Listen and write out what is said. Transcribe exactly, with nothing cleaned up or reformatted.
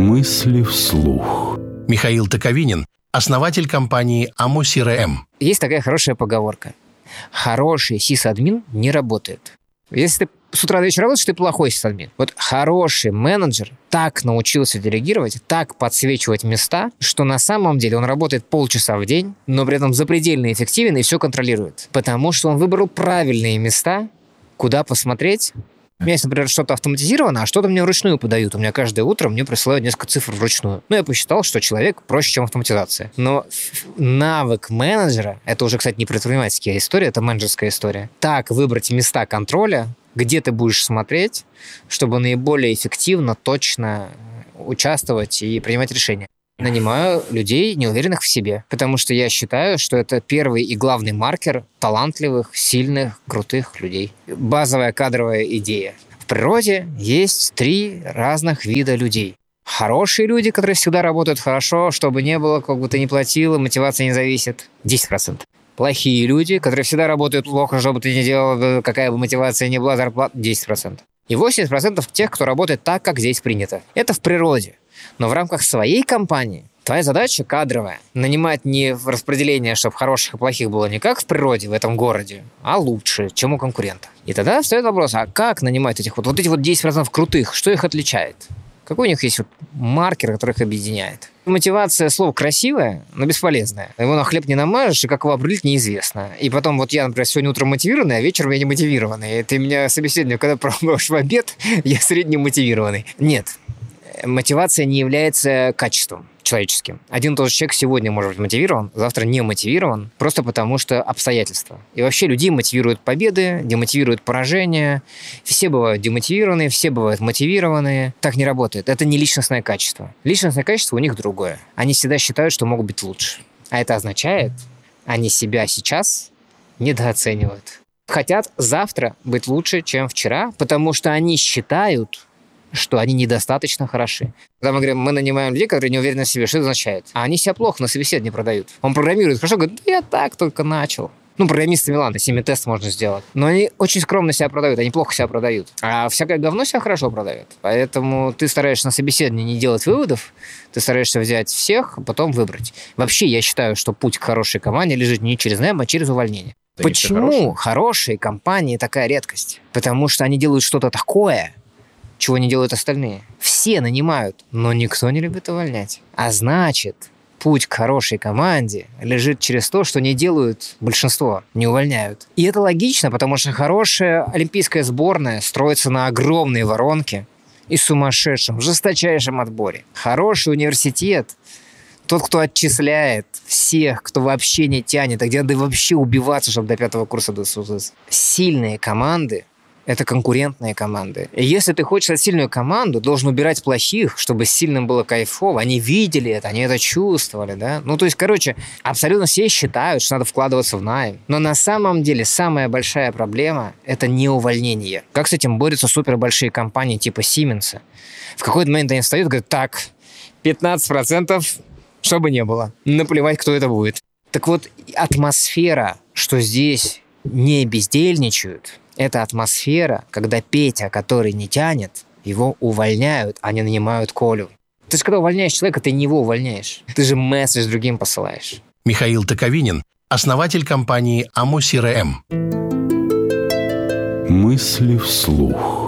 Мысли вслух. Михаил Токовинин, основатель компании АМО-СИРЭМ. Есть такая хорошая поговорка. Хороший сисадмин не работает. Если ты с утра до вечера работаешь, ты плохой сисадмин. Вот хороший менеджер так научился делегировать, так подсвечивать места, что на самом деле он работает полчаса в день, но при этом запредельно эффективен и все контролирует. Потому что он выбрал правильные места, куда посмотреть. У меня есть, например, что-то автоматизировано, а что-то мне вручную подают. У меня каждое утро мне присылают несколько цифр вручную. Ну, я посчитал, что человек проще, чем автоматизация. Но навык менеджера, это уже, кстати, не предпринимательская история, это менеджерская история. Так выбрать места контроля, где ты будешь смотреть, чтобы наиболее эффективно, точно участвовать и принимать решения. Нанимаю людей, неуверенных в себе, потому что я считаю, что это первый и главный маркер талантливых, сильных, крутых людей. Базовая кадровая идея. В природе есть три разных вида людей. Хорошие люди, которые всегда работают хорошо, чтобы не было, как бы ты ни платил, мотивация не зависит. десять процентов. Плохие люди, которые всегда работают плохо, что бы ты ни делал, какая бы мотивация ни была, зарплата десять процентов. И восемьдесят процентов тех, кто работает так, как здесь принято. Это в природе. Но в рамках своей компании твоя задача кадровая. Нанимать не в распределение, чтобы хороших и плохих было не как в природе в этом городе, а лучше, чем у конкурента. И тогда встает вопрос, а как нанимать этих вот, вот эти вот десять процентов крутых, что их отличает? Какой у них есть вот маркер, который их объединяет? Мотивация, слово красивое, но бесполезное. Его на хлеб не намажешь, и как его определить, неизвестно. И потом вот я, например, сегодня утром мотивированный, а вечером я не мотивированный. И ты меня собеседник, когда пробуешь в обед, я средне мотивированный. Нет. Мотивация не является качеством человеческим. Один и тот же человек сегодня может быть мотивирован, завтра не мотивирован, просто потому что обстоятельства. И вообще людей мотивируют победы, демотивируют поражения. Все бывают демотивированные, все бывают мотивированные. Так не работает. Это не личностное качество. Личностное качество у них другое. Они всегда считают, что могут быть лучше. А это означает, они себя сейчас недооценивают. Хотят завтра быть лучше, чем вчера, потому что они считают, что они недостаточно хороши. Когда мы говорим, мы нанимаем людей, которые не уверены в себе, что это означает? А они себя плохо на собеседовании продают. Он программирует хорошо, говорит, да я так только начал. Ну, программистами, ладно, с ними тест можно сделать. Но они очень скромно себя продают, они плохо себя продают. А всякое говно себя хорошо продает. Поэтому ты стараешься на собеседовании не делать выводов, ты стараешься взять всех, а потом выбрать. Вообще, я считаю, что путь к хорошей команде лежит не через найм, а через увольнение. Да. Почему хорошие компании такая редкость? Потому что они делают что-то такое, чего не делают остальные. Все нанимают, но никто не любит увольнять. А значит, путь к хорошей команде лежит через то, что не делают большинство, не увольняют. И это логично, потому что хорошая олимпийская сборная строится на огромной воронке и сумасшедшем, жесточайшем отборе. Хороший университет, тот, кто отчисляет всех, кто вообще не тянет, а где надо вообще убиваться, чтобы до пятого курса досудиться. Сильные команды это конкурентные команды. И если ты хочешь сильную команду, должен убирать плохих, чтобы сильным было кайфово. Они видели это, они это чувствовали, да? Ну, то есть, короче, абсолютно все считают, что надо вкладываться в найм. Но на самом деле самая большая проблема – это не увольнение. Как с этим борются супербольшие компании типа Siemens? В какой-то момент они встают и говорят, так, пятнадцать процентов, чтобы не было. Наплевать, кто это будет. Так вот, атмосфера, что здесь не бездельничают – это атмосфера, когда Петя, который не тянет, его увольняют, а не нанимают Колю. Ты же когда увольняешь человека, ты не его увольняешь. Ты же месседж другим посылаешь. Михаил Токовинин, основатель компании АМО-СИРЭМ. Мысли вслух.